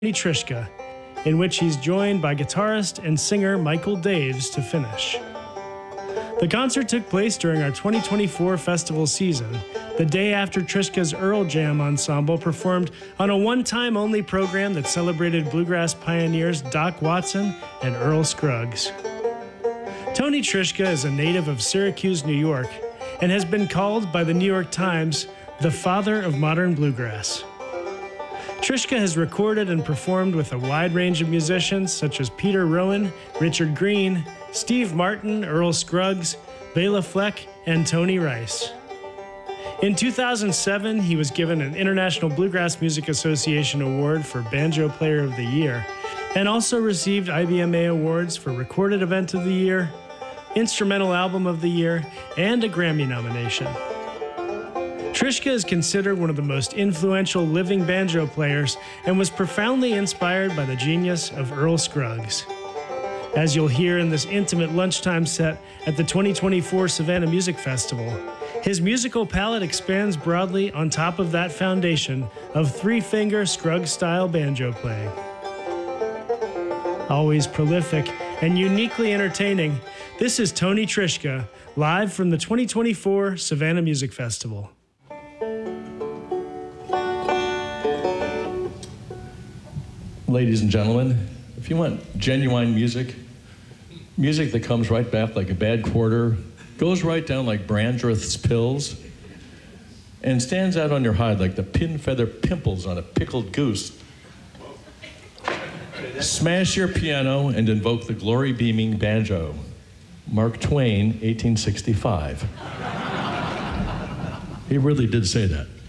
Trishka, in which he's joined by guitarist and singer Michael Daves to finish. The concert took place during our 2024 festival season, the day after Trishka's Earl Jam Ensemble performed on a one-time-only program that celebrated bluegrass pioneers Doc Watson and Earl Scruggs. Tony Trishka is a native of Syracuse, New York, and has been called by the New York Times the father of modern bluegrass. Trishka has recorded and performed with a wide range of musicians such as Peter Rowan, Richard Green, Steve Martin, Earl Scruggs, Bela Fleck, and Tony Rice. In 2007, he was given an International Bluegrass Music Association Award for Banjo Player of the Year, and also received IBMA awards for Recorded Event of the Year, Instrumental Album of the Year, and a Grammy nomination. Trishka is considered one of the most influential living banjo players and was profoundly inspired by the genius of Earl Scruggs. As you'll hear in this intimate lunchtime set at the 2024 Savannah Music Festival, his musical palette expands broadly on top of that foundation of three-finger Scruggs-style banjo playing. Always prolific and uniquely entertaining, this is Tony Trishka, live from the 2024 Savannah Music Festival. Ladies and gentlemen, if you want genuine music that comes right back like a bad quarter, goes right down like Brandreth's pills, and stands out on your hide like the pin feather pimples on a pickled goose, smash your piano and invoke the glory-beaming banjo. Mark Twain, 1865. He really did say that.